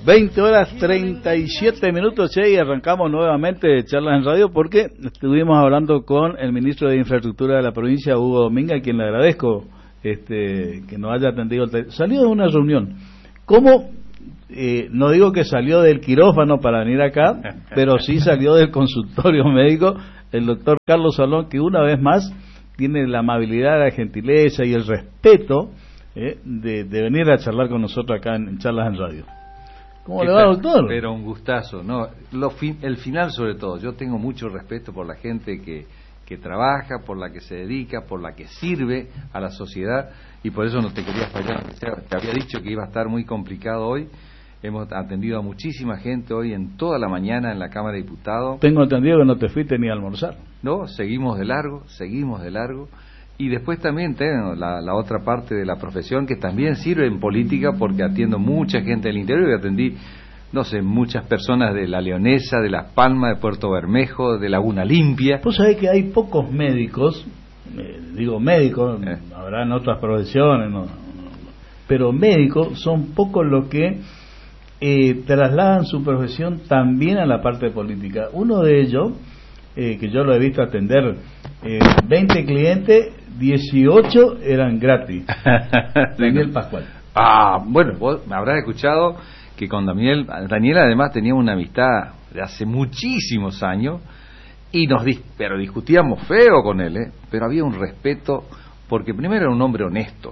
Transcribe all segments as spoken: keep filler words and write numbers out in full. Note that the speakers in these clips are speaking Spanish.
veinte horas treinta y siete minutos, che, y arrancamos nuevamente Charlas en Radio porque estuvimos hablando con el ministro de Infraestructura de la provincia, Hugo Domínguez, a quien le agradezco este, que nos haya atendido. Salió de una reunión. ¿Cómo? Eh, no digo que salió del quirófano para venir acá, pero sí salió del consultorio médico el doctor Carlos Salón, que una vez más tiene la amabilidad, la gentileza y el respeto eh, de, de venir a charlar con nosotros acá en, en Charlas en Radio. ¿Cómo le va, doctor? Pero un gustazo, ¿no? Lo fin, el final sobre todo. Yo tengo mucho respeto por la gente que, que trabaja, por la que se dedica, por la que sirve a la sociedad, y por eso no te quería fallar. Te había dicho que iba a estar muy complicado hoy. Hemos atendido a muchísima gente hoy en toda la mañana en la Cámara de Diputados. Tengo entendido que no te fuiste ni a almorzar. No, seguimos de largo, seguimos de largo. Y después también tengo la, la otra parte de la profesión que también sirve en política, porque atiendo mucha gente del interior y atendí, no sé, muchas personas de La Leonesa, de Las Palmas, de Puerto Bermejo, de Laguna Limpia. Vos sabés que hay pocos médicos, eh, digo médicos, eh. habrán otras profesiones, no, no, no, pero médicos son pocos los que eh, trasladan su profesión también a la parte política. Uno de ellos, eh, que yo lo he visto atender, eh, veinte clientes, dieciocho eran gratis. Daniel Pascual. Ah, bueno, vos me habrás escuchado que con Daniel, Daniel además tenía una amistad de hace muchísimos años y nos dis, pero discutíamos feo con él, ¿eh? Pero había un respeto, porque primero era un hombre honesto,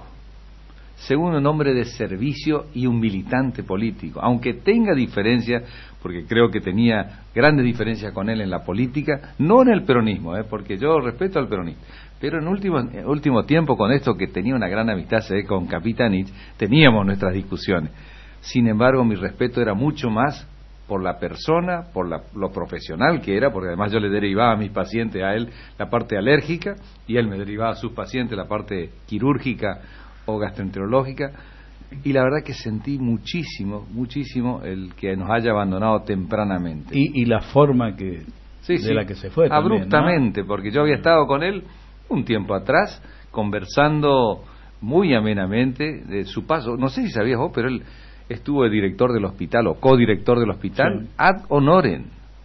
segundo un hombre de servicio y un militante político, aunque tenga diferencias, porque creo que tenía grandes diferencias con él en la política, no en el peronismo, ¿eh? Porque yo respeto al peronismo. Pero en último, en último tiempo, con esto que tenía una gran amistad se ve, con Capitanich, teníamos nuestras discusiones. Sin embargo, mi respeto era mucho más por la persona, por la, lo profesional que era, porque además yo le derivaba a mis pacientes, a él, la parte alérgica, y él me derivaba a sus pacientes la parte quirúrgica o gastroenterológica, y la verdad que sentí muchísimo, muchísimo el que nos haya abandonado tempranamente. Y, y la forma que sí, de sí, la que se fue abruptamente, también, ¿no? Porque yo había estado con él un tiempo atrás, conversando muy amenamente de su paso. No sé si sabías vos, pero él estuvo de director del hospital, o codirector del hospital, sí. ad honorem.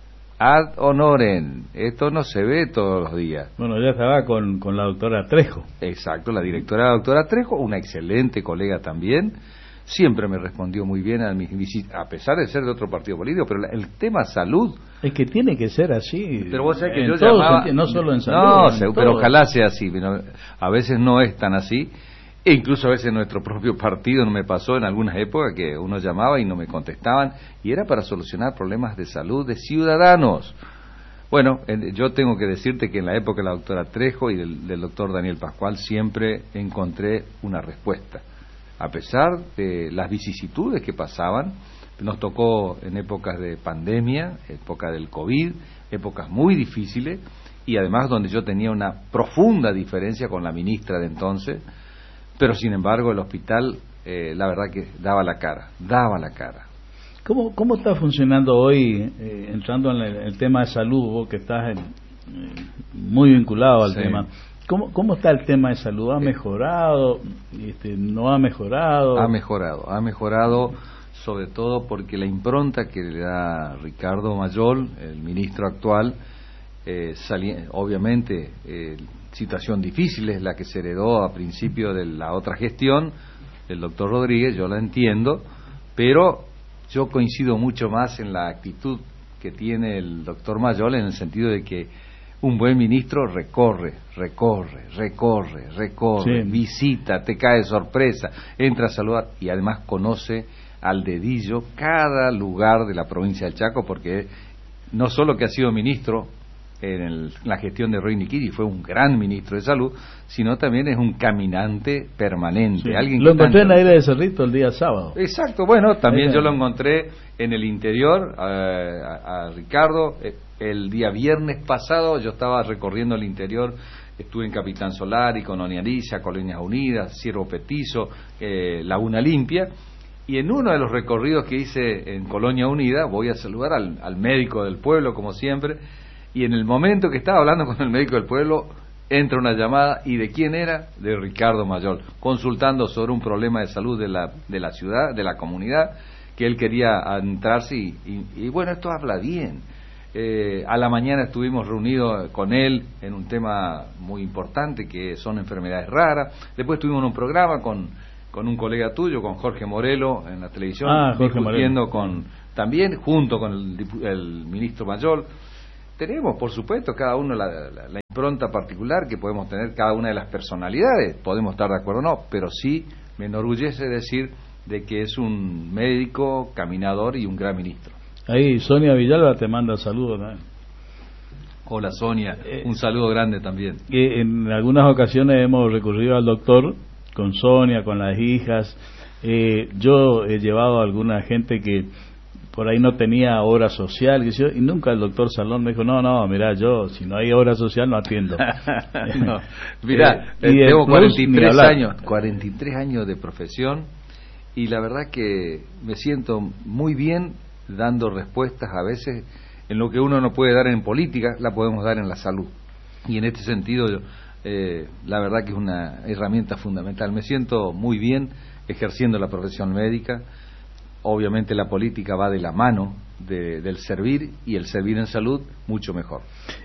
Ad honorem. Esto no se ve todos los días. Bueno, ya estaba con, con la doctora Trejo. Exacto, la directora la doctora Trejo, una excelente colega también. Siempre me respondió muy bien a mis visitas, a pesar de ser de otro partido político, pero el tema salud... Es que tiene que ser así. Pero vos sabés que en yo todo llamaba... sentido, no solo en salud. No, en se, pero ojalá sea así. Pero a veces no es tan así. E incluso a veces en nuestro propio partido no me pasó en algunas épocas que uno llamaba y no me contestaban, y era para solucionar problemas de salud de ciudadanos. Bueno, yo tengo que decirte que en la época de la doctora Trejo y del, del doctor Daniel Pascual siempre encontré una respuesta. A pesar de las vicisitudes que pasaban, nos tocó en épocas de pandemia, época del COVID, épocas muy difíciles, y además donde yo tenía una profunda diferencia con la ministra de entonces, pero sin embargo el hospital, eh, la verdad que daba la cara, daba la cara. ¿Cómo, cómo está funcionando hoy, eh, entrando en el, el tema de salud, vos que estás en, eh, muy vinculado al sí. tema? ¿Cómo, ¿Cómo está el tema de salud? ¿Ha mejorado? Este, ¿No ha mejorado? Ha mejorado, ha mejorado sobre todo porque la impronta que le da Ricardo Mayol, el ministro actual, eh, sali- obviamente eh, situación difícil es la que se heredó a principio de la otra gestión del doctor Rodríguez, yo la entiendo, pero yo coincido mucho más en la actitud que tiene el doctor Mayol en el sentido de que un buen ministro recorre, recorre, recorre, recorre, sí. visita, te cae de sorpresa, entra a saludar y además conoce al dedillo cada lugar de la provincia del Chaco, porque no solo que ha sido ministro en el, la gestión de Roy Niquiri, fue un gran ministro de salud, sino también es un caminante permanente. Sí. Alguien lo que encontré tanto... en la isla de Cerrito el día sábado. Exacto, bueno, también yo lo encontré en el interior, eh, a, a Ricardo, eh, el día viernes pasado yo estaba recorriendo el interior, estuve en Capitán Solari, Colonia Alicia, Colonias Unidas, Ciervo Petizo, eh, Laguna Limpia, y en uno de los recorridos que hice en Colonia Unida, voy a saludar al, al médico del pueblo, como siempre, y en el momento que estaba hablando con el médico del pueblo, entra una llamada, ¿y de quién era? De Ricardo Mayol, consultando sobre un problema de salud de la, de la ciudad, de la comunidad, que él quería entrarse y, y, y bueno, esto habla bien. Eh, a la mañana estuvimos reunidos con él en un tema muy importante que son enfermedades raras. Después tuvimos un programa con, con un colega tuyo, con Jorge Morelo en la televisión, ah, Jorge discutiendo Morelo. con, también junto con el, el ministro Mayol. Tenemos, por supuesto, cada uno la, la, la impronta particular que podemos tener cada una de las personalidades. Podemos estar de acuerdo o no, pero sí me enorgullece decir de que es un médico, caminador y un gran ministro. Ahí Sonia Villalba te manda saludos, ¿no? Hola Sonia, eh, un saludo grande también. Eh, en algunas ocasiones hemos recurrido al doctor con Sonia, con las hijas. Eh, yo he llevado a alguna gente que por ahí no tenía obra social, que yo, y nunca el doctor Salón me dijo, no, no, mira, yo si no hay obra social no atiendo. no, mira, eh, eh, tengo cuarenta y tres años, cuarenta y tres años de profesión y la verdad que me siento muy bien dando respuestas a veces en lo que uno no puede dar en política, la podemos dar en la salud. Y en este sentido, eh, la verdad que es una herramienta fundamental. Me siento muy bien ejerciendo la profesión médica. Obviamente la política va de la mano de, del servir y el servir en salud mucho mejor.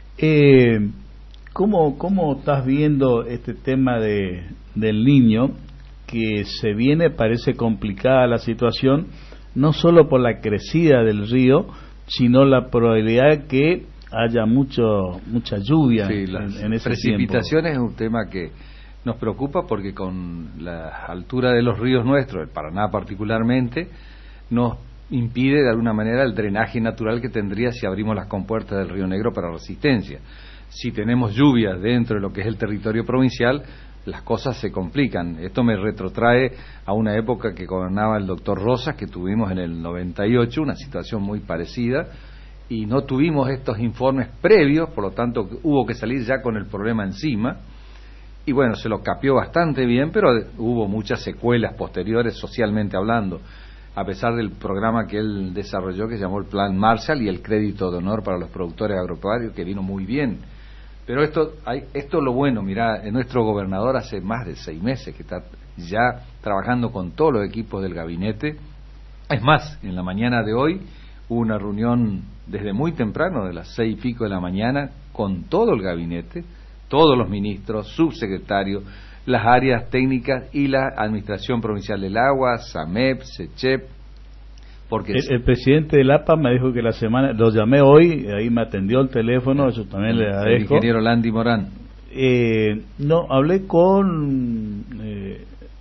Eh, ¿cómo, ¿Cómo estás viendo este tema de del niño que se viene? Parece complicada la situación, no solo por la crecida del río, sino la probabilidad de que haya mucho mucha lluvia sí, las en, en ese precipitaciones tiempo. Es un tema que nos preocupa porque con la altura de los ríos nuestros, el Paraná particularmente, nos impide de alguna manera el drenaje natural que tendría si abrimos las compuertas del Río Negro para Resistencia. Si tenemos lluvias dentro de lo que es el territorio provincial, las cosas se complican. Esto me retrotrae a una época que gobernaba el doctor Rosas, que tuvimos en el noventa y ocho, una situación muy parecida, y no tuvimos estos informes previos, por lo tanto hubo que salir ya con el problema encima, y bueno, se lo capió bastante bien, pero hubo muchas secuelas posteriores socialmente hablando, a pesar del programa que él desarrolló, que se llamó el Plan Marshall, y el crédito de honor para los productores agropecuarios, que vino muy bien. Pero esto, hay, esto es lo bueno, mirá, nuestro gobernador hace más de seis meses que está ya trabajando con todos los equipos del gabinete. Es más, en la mañana de hoy hubo una reunión desde muy temprano, de las seis y pico de la mañana, con todo el gabinete, todos los ministros, subsecretarios, las áreas técnicas y la Administración Provincial del Agua, SAMEP, SECHEP. Porque el, el presidente del A P A me dijo que la semana, lo llamé hoy, ahí me atendió el teléfono, eso también le agradezco. El ingeniero Landy Morán. Eh, no, hablé con eh,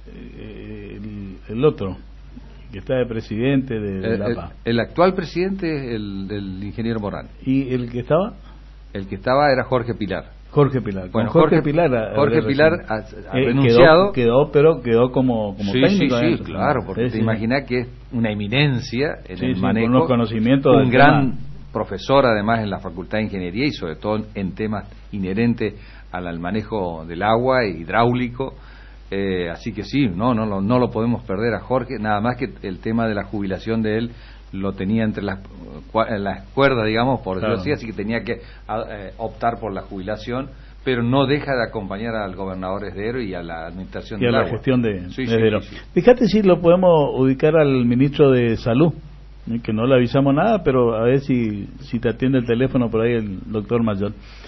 eh, el, el otro, que está de presidente de, del el, A P A. El, el actual presidente es el del ingeniero Morán. ¿Y el que estaba? El que estaba era Jorge Pilar. Jorge Pilar. Bueno, Jorge, Jorge Pilar, Jorge Pilar ha, ha eh, renunciado. Quedó, quedó, pero quedó como, como sí, técnico. Sí, sí, ¿eh? claro, porque sí, te sí. imaginas que es una eminencia en sí, el sí, manejo. con unos conocimientos un del gran tema. Profesor, además, en la Facultad de Ingeniería y sobre todo en temas inherentes al, al manejo del agua, hidráulico. Eh, así que sí, no, no, no, no lo podemos perder a Jorge. Nada más que el tema de la jubilación de él lo tenía entre las, las cuerdas, digamos, por decirlo así, así que tenía que eh, optar por la jubilación, pero no deja de acompañar al gobernador Esdero y a la administración y del a la agua. gestión de sí, Esdero. Sí, sí, sí. Fíjate si lo podemos ubicar al ministro de Salud, ¿eh? Que no le avisamos nada, pero a ver si, si te atiende el teléfono por ahí el doctor Mayor.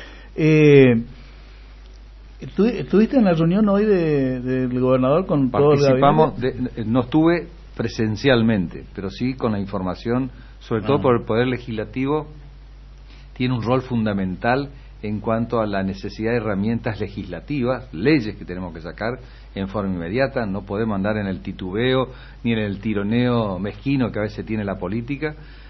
Eh, ¿Estuviste en la reunión hoy de, del gobernador con todo el gabinete? Participamos, de, no estuve presencialmente, pero sí con la información, sobre ah. todo por el Poder Legislativo, tiene un rol fundamental en cuanto a la necesidad de herramientas legislativas, leyes que tenemos que sacar en forma inmediata. No podemos andar en el titubeo ni en el tironeo mezquino que a veces tiene la política,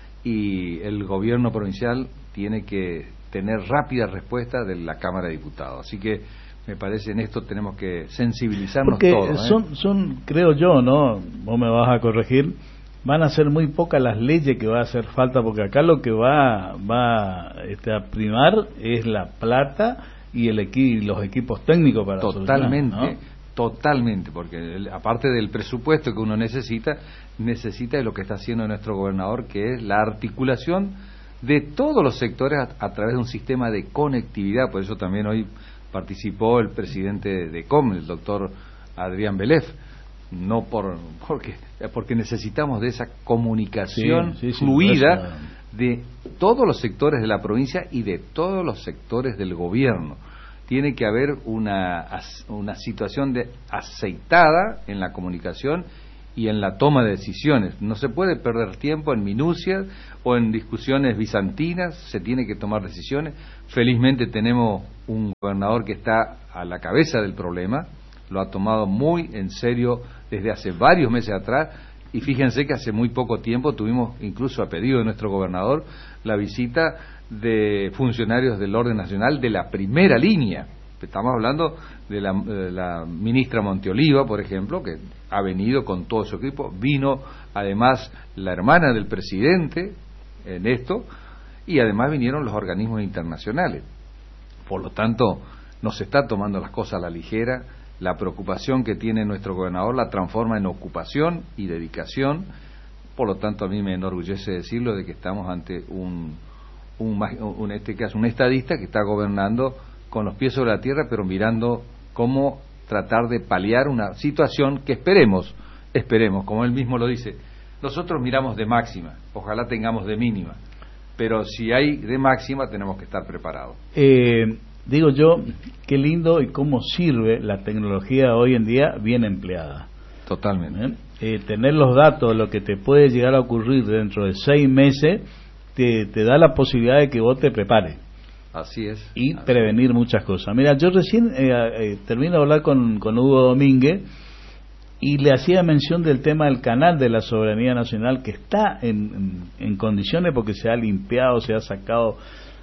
y el gobierno provincial tiene que tener rápida respuesta de la Cámara de Diputados. Así que me parece en esto tenemos que sensibilizarnos Porque todos. ¿eh? son, son, creo yo, ¿no? Vos me vas a corregir. Van a ser muy pocas las leyes que va a hacer falta, porque acá lo que va va este, a primar es la plata y el equi los equipos técnicos para totalmente, ¿no? Totalmente, porque el, aparte del presupuesto que uno necesita, necesita de lo que está haciendo nuestro gobernador, que es la articulación de todos los sectores a, a través de un sistema de conectividad. Por eso también hoy participó el presidente de C O M, el doctor Adrián Belef, no por porque porque necesitamos de esa comunicación sí, sí, sí, fluida eso. de todos los sectores de la provincia y de todos los sectores del gobierno. Tiene que haber una una situación de aceitada en la comunicación y en la toma de decisiones. No se puede perder tiempo en minucias o en discusiones bizantinas, se tiene que tomar decisiones. Felizmente tenemos un gobernador que está a la cabeza del problema, lo ha tomado muy en serio desde hace varios meses atrás, y fíjense que hace muy poco tiempo tuvimos, incluso a pedido de nuestro gobernador, la visita de funcionarios del orden nacional de la primera línea. Estamos hablando de la, de la ministra Monteoliva, por ejemplo, que ha venido con todo su equipo. Vino además la hermana del presidente en esto, y además vinieron los organismos internacionales. Por lo tanto, no se está tomando las cosas a la ligera. La preocupación que tiene nuestro gobernador la transforma en ocupación y dedicación. Por lo tanto, a mí me enorgullece decirlo de que estamos ante un, un, un este caso, un estadista que está gobernando con los pies sobre la tierra, pero mirando cómo tratar de paliar una situación que esperemos, esperemos, como él mismo lo dice, nosotros miramos de máxima, ojalá tengamos de mínima, pero si hay de máxima tenemos que estar preparados. Eh, digo yo, qué lindo y cómo sirve la tecnología hoy en día bien empleada. Totalmente. ¿Eh? Eh, tener los datos de lo que te puede llegar a ocurrir dentro de seis meses te, te da la posibilidad de que vos te prepares. Así es. Y así prevenir es. muchas cosas. Mira, yo recién eh, eh, termino de hablar con, con Hugo Domínguez y le hacía mención del tema del canal de la soberanía nacional, que está en, en, en condiciones porque se ha limpiado, se ha sacado